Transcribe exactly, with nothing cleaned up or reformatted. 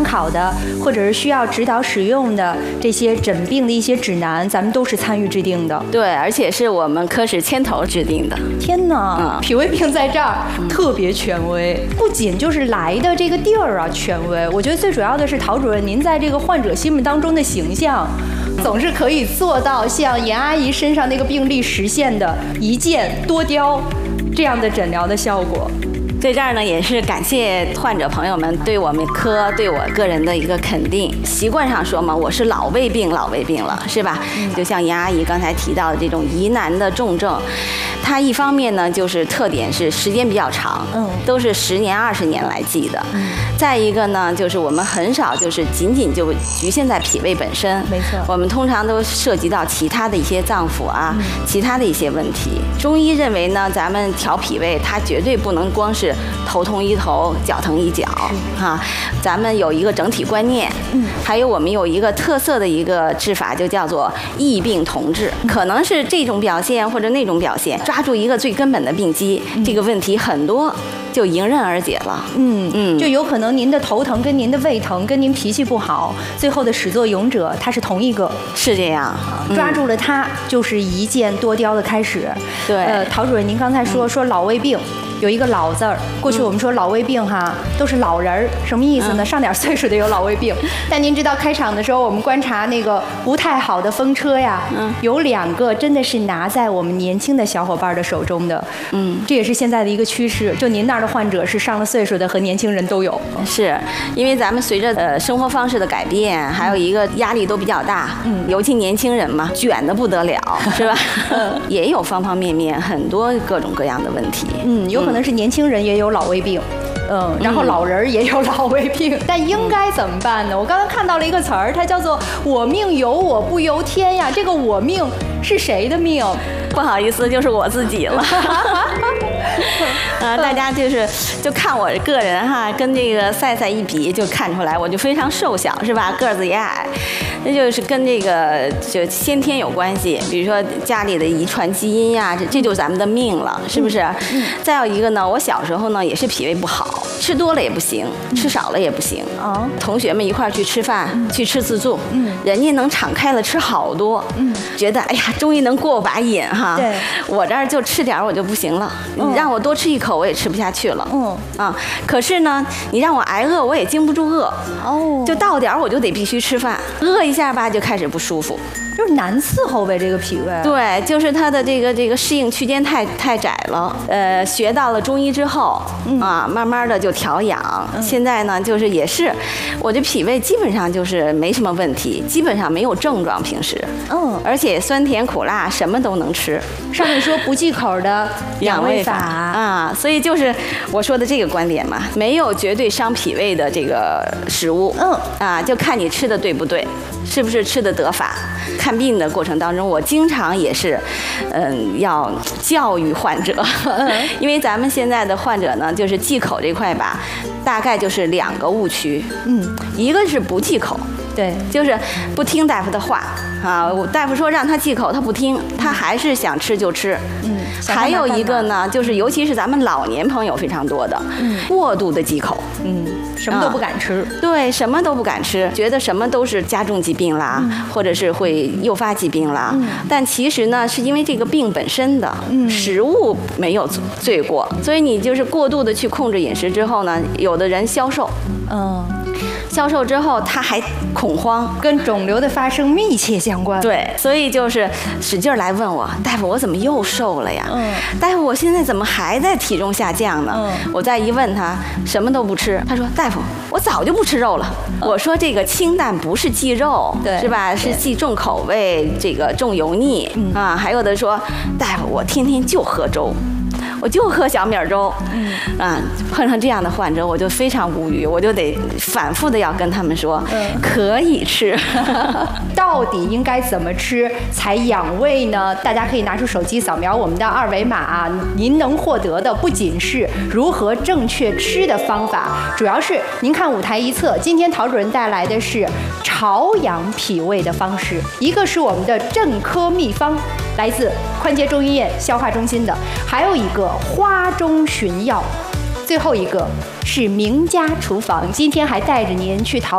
考的，或者是需要指导使用的这些诊病的一些指南，咱们都是参与制定的。 对，而且是我们科室牵头制定的。 天哪，嗯、脾胃病在这儿、嗯、特别权威，不仅就是来的这个地儿啊权威，我觉得最主要的是陶主任您在这个患者心目当中的形象。总是可以做到像严阿姨身上那个病例实现的一箭多雕这样的诊疗的效果。 在这儿呢，也是感谢患者朋友们对我们科对我个人的一个肯定。习惯上说嘛，我是老胃病，老胃病了，是吧？嗯、就像严阿姨刚才提到的这种疑难的重症，它一方面呢，就是特点是时间比较长，嗯，都是十年、二十年来记的。嗯、再一个呢，就是我们很少就是仅仅就局限在脾胃本身， 没错， 我们通常都涉及到其他的一些脏腑啊，嗯、其他的一些问题。中医认为呢，咱们调脾胃，它绝对不能光是头痛医头，脚疼医脚，哈，咱们有一个整体观念，嗯，还有我们有一个特色的一个治法，就叫做异病同治，可能是这种表现或者那种表现，抓住一个最根本的病机，嗯、这个问题很多就迎刃而解了。 嗯嗯，就有可能您的头疼跟您的胃疼跟您脾气不好，最后的始作俑者他是同一个， 是这样， 嗯、抓住了他就是一箭多雕的开始。 对， 呃，陶主任您刚才说、嗯、说老胃病。有一个老字儿，过去我们说老胃病哈，都是老人儿，什么意思呢？上点岁数的有老胃病。但您知道开场的时候，我们观察那个不太好的风车呀，嗯，有两个真的是拿在我们年轻的小伙伴的手中的，嗯，这也是现在的一个趋势。就您那儿的患者是上了岁数的和年轻人都有， 是因为咱们随着呃生活方式的改变，还有一个压力都比较大，嗯，尤其年轻人嘛，卷得不得了，是吧？嗯，也有方方面面很多各种各样的问题， 嗯，有。可能是年轻人也有老胃病，嗯，然后老人也有老胃病，嗯、但应该怎么办呢？我刚才看到了一个词儿，它叫做“我命由我不由天”呀。这个“我命”是谁的命？ 不好意思，就是我自己了。呃，大家就是就看我个人哈，跟这个赛赛一比就看出来，我就非常瘦小，是吧？个子也矮，那就是跟这个就先天有关系。比如说家里的遗传基因呀，这这就是咱们的命了，是不是？嗯。再有一个呢，我小时候呢也是脾胃不好，吃多了也不行，吃少了也不行。哦。同学们一块儿去吃饭，嗯、去吃自助，嗯，人家能敞开了吃好多，嗯，觉得哎呀，终于能过我把瘾哈。对。我这儿就吃点我就不行了，你让我多吃一口我也吃不下去了。嗯啊，可是呢，你让我挨饿我也经不住饿。哦，就到点我就得必须吃饭，饿一下吧就开始不舒服。 就是难伺候呗，这个脾胃。 对，就是它的这个这个适应区间太太窄了。呃，学到了中医之后，嗯、啊，慢慢的就调养。嗯、现在呢，就是也是，我这脾胃基本上就是没什么问题，基本上没有症状，平时。嗯。而且酸甜苦辣什么都能吃。 上面说不忌口的养胃法啊，所以就是我说的这个观点嘛，没有绝对伤脾胃的这个食物。嗯。啊，就看你吃的对不对，是不是吃的得法。看病的过程当中，我经常也是，嗯，要教育患者，因为咱们现在的患者呢，就是忌口这块吧，大概就是两个误区，嗯，一个是不忌口， 对， 就是不听大夫的话啊，大夫说让他忌口，他不听，他还是想吃就吃，嗯，还有一个呢，就是尤其是咱们老年朋友非常多的，嗯，过度的忌口， 嗯。什么都不敢吃、 嗯，对，什么都不敢吃，觉得什么都是加重疾病啦，嗯、或者是会诱发疾病啦。嗯、但其实呢，是因为这个病本身的、嗯、食物没有罪过，所以你就是过度的去控制饮食之后呢，有的人消瘦，嗯。消瘦之后他还恐慌， 跟肿瘤的发生密切相关。 对，所以就是使劲来问我，大夫我怎么又瘦了呀？嗯，大夫我现在怎么还在体重下降呢？嗯，我再一问他，什么都不吃，他说大夫我早就不吃肉了。嗯、我说这个清淡不是忌肉，对，是吧？是忌重口味，这个重油腻、嗯、啊。还有的说大夫我天天就喝粥。我就喝小米粥，嗯啊，碰上这样的患者，我就非常无语，我就得反复的要跟他们说，嗯、可以吃， 到底应该怎么吃才养胃呢？大家可以拿出手机扫描我们的二维码啊，您能获得的不仅是如何正确吃的方法，主要是您看舞台一侧，今天陶主任带来的是调养脾胃的方式，一个是我们的正科秘方，来自宽捷中医院消化中心的，还有一个花中寻药，最后一个是名家厨房，今天还带着您去淘